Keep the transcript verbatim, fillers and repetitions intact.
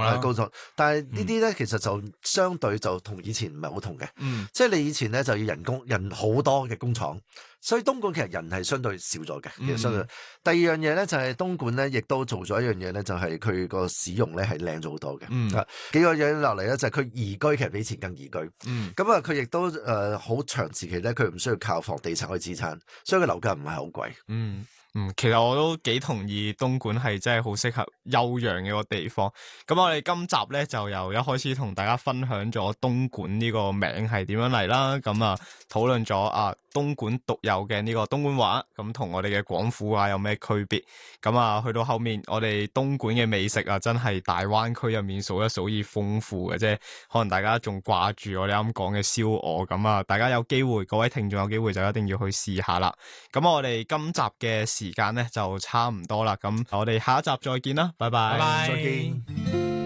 啦， 高咗。但係呢啲咧，其實就相對就同以前唔係好同嘅。 嗯， 即係你以前咧就要人工人好多嘅工廠，所以東莞其實人係相對少咗嘅。其實相對、嗯、第二樣嘢咧就係東莞咧，亦都做咗一樣嘢咧，就係佢個使用咧係靚咗好多嘅。 嗯， 幾個嘢落嚟咧就係佢宜居，其實比以前更宜居。 嗯， 咁啊，佢亦都誒好、呃、長時期咧，佢唔需要靠房地產去支撐，所以佢樓價唔係好貴。 嗯。嗯，其實我都幾同意東莞係真係好適合休養嘅一個地方。咁我哋今集咧就由一開始同大家分享咗東莞呢個名係點樣嚟啦，咁啊討論咗啊東莞獨有嘅呢個東莞話，咁同我哋嘅廣府話有咩區別？咁啊去到後面我哋東莞嘅美食啊，真係大灣區入面數一數二豐富嘅啫。可能大家仲掛住我哋啱講嘅燒鵝，咁啊大家有機會，各位聽眾有機會就一定要去試下啦。咁我哋今集嘅時間咧就差唔多啦，咁我哋下一集再見啦，拜拜， 拜拜， 再見。